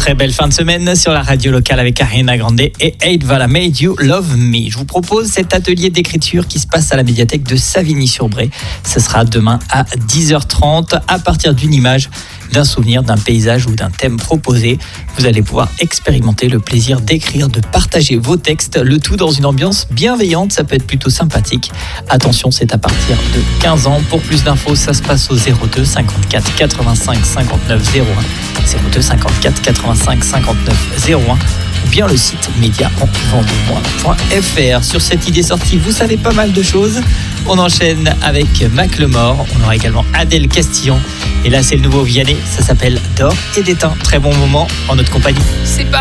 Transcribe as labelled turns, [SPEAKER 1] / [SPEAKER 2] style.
[SPEAKER 1] Très belle fin de semaine sur la radio locale avec Ariana Grande et Eight Vala Made You Love Me. Je vous propose cet atelier d'écriture qui se passe à la médiathèque de Savigny-sur-Bray. Ce sera demain à 10h30 à partir d'une image, d'un souvenir, d'un paysage ou d'un thème proposé. Vous allez pouvoir expérimenter le plaisir d'écrire, de partager vos textes, le tout dans une ambiance bienveillante, ça peut être plutôt sympathique. Attention, c'est à partir de 15 ans. Pour plus d'infos, ça se passe au 02 54 85 59 01. 02 54 85 59 01 ou bien le site médiaenvendemoi.fr. Sur cette idée sortie, vous savez pas mal de choses. On enchaîne avec Macklemore. On aura également Adèle Castillon. Et là, c'est le nouveau Vianney. Ça s'appelle D'or et d'étain. Très bon moment en notre compagnie.
[SPEAKER 2] C'est pas